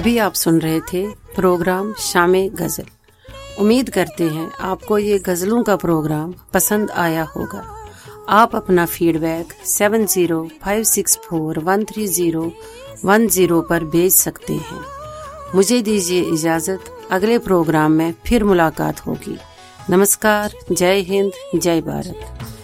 अभी आप सुन रहे थे प्रोग्राम शामे गज़ल। उम्मीद करते हैं आपको ये गज़लों का प्रोग्राम पसंद आया होगा। आप अपना फीडबैक 7056413010 पर भेज सकते हैं। मुझे दीजिए इजाज़त, अगले प्रोग्राम में फिर मुलाकात होगी। नमस्कार, जय हिंद, जय भारत।